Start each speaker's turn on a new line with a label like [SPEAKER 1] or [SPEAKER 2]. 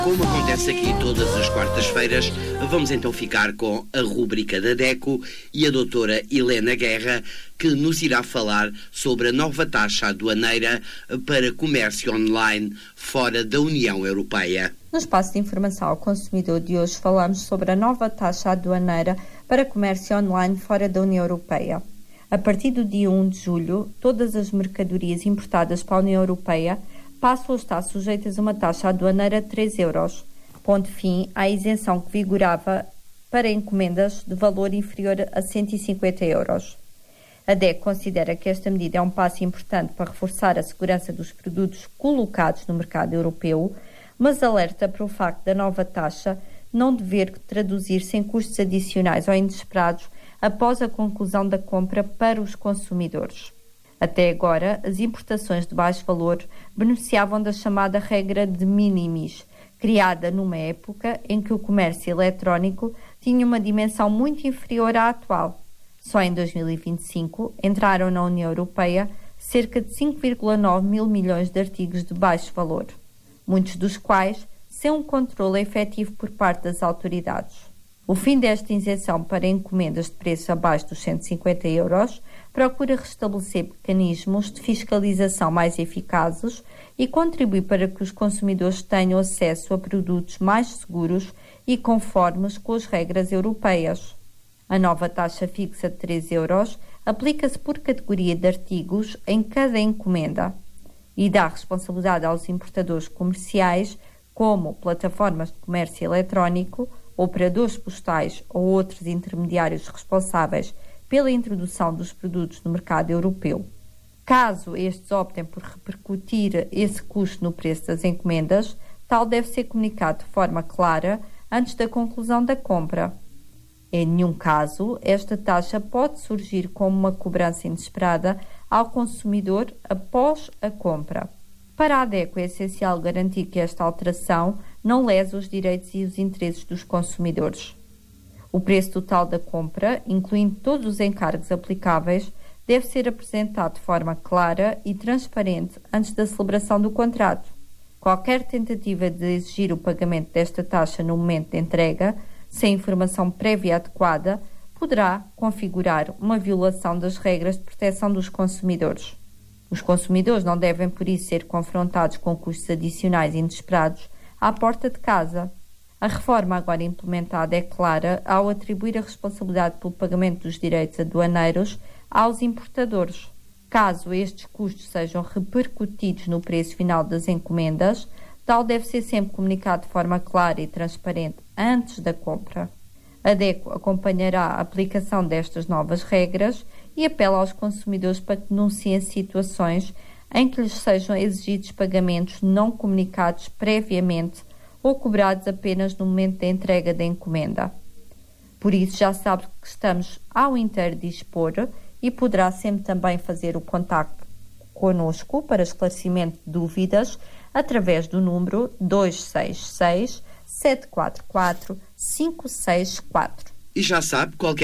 [SPEAKER 1] Como acontece aqui todas as quartas-feiras, vamos então ficar com a rúbrica da DECO e a doutora Helena Guerra, que nos irá falar sobre a nova taxa aduaneira para comércio online fora da União Europeia.
[SPEAKER 2] No espaço de informação ao consumidor de hoje falamos sobre a nova taxa aduaneira para comércio online fora da União Europeia. A partir do dia 1 de julho, todas as mercadorias importadas para a União Europeia passam a estar sujeitas a uma taxa aduaneira de 3 euros, pondo fim à isenção que vigorava para encomendas de valor inferior a 150 euros. A DEC considera que esta medida é um passo importante para reforçar a segurança dos produtos colocados no mercado europeu, mas alerta para o facto da nova taxa não dever traduzir-se em custos adicionais ou inesperados após a conclusão da compra para os consumidores. Até agora, as importações de baixo valor beneficiavam da chamada regra de minimis, criada numa época em que o comércio eletrónico tinha uma dimensão muito inferior à atual. Só em 2025 entraram na União Europeia cerca de 5,9 mil milhões de artigos de baixo valor, muitos dos quais sem um controle efetivo por parte das autoridades. O fim desta isenção para encomendas de preço abaixo dos 150 euros procura restabelecer mecanismos de fiscalização mais eficazes e contribui para que os consumidores tenham acesso a produtos mais seguros e conformes com as regras europeias. A nova taxa fixa de 3 euros aplica-se por categoria de artigos em cada encomenda e dá responsabilidade aos importadores comerciais, como plataformas de comércio eletrónico, operadores postais ou outros intermediários responsáveis pela introdução dos produtos no mercado europeu. Caso estes optem por repercutir esse custo no preço das encomendas, tal deve ser comunicado de forma clara antes da conclusão da compra. Em nenhum caso, esta taxa pode surgir como uma cobrança inesperada ao consumidor após a compra. Para a DECO é essencial garantir que esta alteração não lesa os direitos e os interesses dos consumidores. O preço total da compra, incluindo todos os encargos aplicáveis, deve ser apresentado de forma clara e transparente antes da celebração do contrato. Qualquer tentativa de exigir o pagamento desta taxa no momento de entrega, sem informação prévia adequada, poderá configurar uma violação das regras de proteção dos consumidores. Os consumidores não devem, por isso, ser confrontados com custos adicionais inesperados à porta de casa. A reforma agora implementada é clara ao atribuir a responsabilidade pelo pagamento dos direitos aduaneiros aos importadores. Caso estes custos sejam repercutidos no preço final das encomendas, tal deve ser sempre comunicado de forma clara e transparente antes da compra. A DECO acompanhará a aplicação destas novas regras e apela aos consumidores para que denunciem situações em que lhes sejam exigidos pagamentos não comunicados previamente ou cobrados apenas no momento da entrega da encomenda. Por isso, já sabe que estamos ao inteiro dispor e poderá sempre também fazer o contacto connosco para esclarecimento de dúvidas através do número 266 744 564.
[SPEAKER 1] E já sabe, qualquer